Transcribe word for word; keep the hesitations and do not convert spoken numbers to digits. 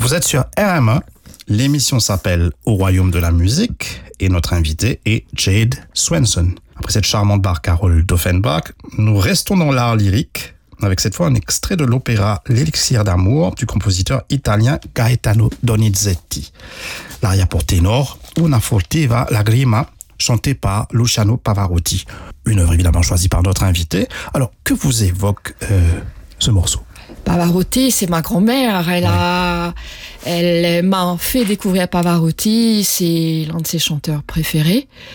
Vous êtes sur R M un, l'émission s'appelle Au Royaume de la musique et notre invité est Jade Swenson. Après cette charmante barcarolle d'Offenbach, nous restons dans l'art lyrique avec cette fois un extrait de l'opéra L'Élixir d'amour du compositeur italien Gaetano Donizetti. L'aria pour ténor Una furtiva lagrima, chanté par Luciano Pavarotti. Une œuvre évidemment choisie par notre invité. Alors, que vous évoque euh, ce morceau? Pavarotti, c'est ma grand-mère. Elle a, elle m'a fait découvrir Pavarotti. C'est l'un de ses chanteurs préférés.